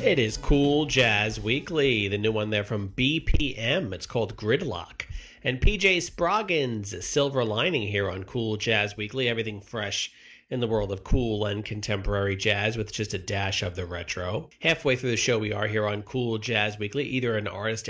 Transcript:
It is Cool Jazz Weekly, the new one there from BPM. It's called Gridlock. And PJ Sproggin's Silver Lining here on Cool Jazz Weekly. Everything fresh in the world of cool and contemporary jazz with just a dash of the retro. Halfway through the show, we are here on Cool Jazz Weekly, either an artist